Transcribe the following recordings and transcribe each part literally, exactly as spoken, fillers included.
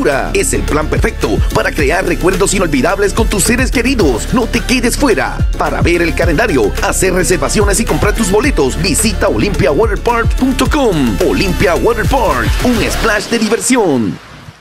Es el plan perfecto para crear recuerdos inolvidables con tus seres queridos. No te quedes fuera. Para ver el calendario, hacer reservaciones y comprar tus boletos, visita olympia water park punto com. Olympia Water Park, un splash de diversión.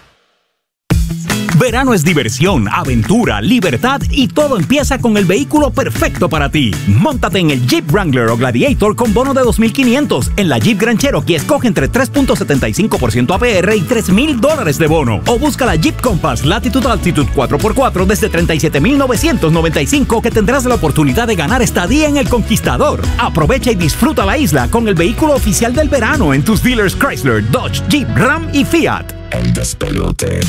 Verano es diversión, aventura, libertad y todo empieza con el vehículo perfecto para ti. Móntate en el Jeep Wrangler o Gladiator con bono de dos mil quinientos. En la Jeep Grand Cherokee escoge entre tres punto setenta y cinco por ciento A P R y tres mil dólares de bono. O busca la Jeep Compass Latitude Altitude cuatro por cuatro desde treinta y siete mil novecientos noventa y cinco que tendrás la oportunidad de ganar estadía en el Conquistador. Aprovecha y disfruta la isla con el vehículo oficial del verano en tus dealers Chrysler, Dodge, Jeep, Ram y Fiat. El despelote.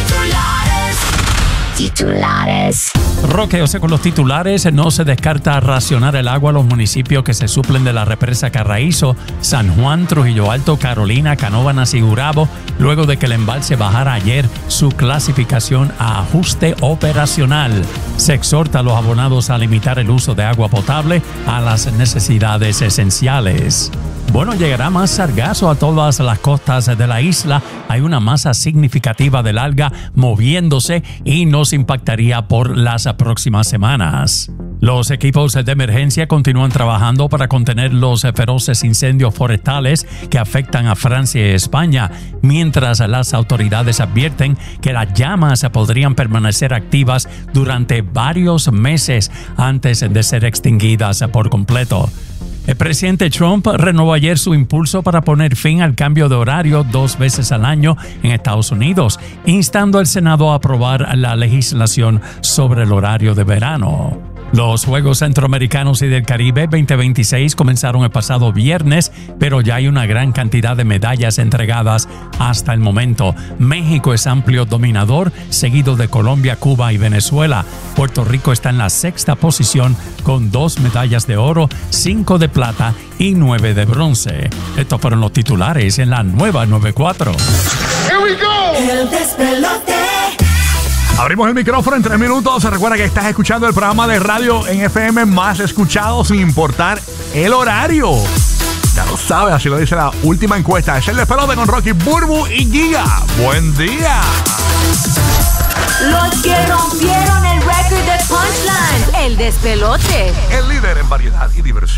Titulares. Roqueose con los titulares. No se descarta racionar el agua a los municipios que se suplen de la represa Carraízo, San Juan, Trujillo Alto, Carolina, Canóvanas y Gurabo, luego de que el embalse bajara ayer su clasificación a ajuste operacional. Se exhorta a los abonados a limitar el uso de agua potable a las necesidades esenciales. Bueno, llegará más sargazo a todas las costas de la isla. Hay una masa significativa del alga moviéndose y nos impactaría por las próximas semanas. Los equipos de emergencia continúan trabajando para contener los feroces incendios forestales que afectan a Francia y España, mientras las autoridades advierten que las llamas podrían permanecer activas durante varios meses antes de ser extinguidas por completo. El presidente Trump renovó ayer su impulso para poner fin al cambio de horario dos veces al año en Estados Unidos, instando al Senado a aprobar la legislación sobre el horario de verano. Los Juegos Centroamericanos y del Caribe veinte veintiséis comenzaron el pasado viernes, pero ya hay una gran cantidad de medallas entregadas hasta el momento. México es amplio dominador, seguido de Colombia, Cuba y Venezuela. Puerto Rico está en la sexta posición con dos medallas de oro, cinco de plata y nueve de bronce. Estos fueron los titulares en la nueva noventa y cuatro. Here we go. El despelote. Abrimos el micrófono en tres minutos. Recuerda que estás escuchando el programa de radio en F M más escuchado sin importar el horario. Ya lo sabes, así lo dice la última encuesta. Es el despelote con Rocky, Burbu y Giga. ¡Buen día! Los que rompieron el récord de Punchline. El despelote. El líder en variedad y diversión.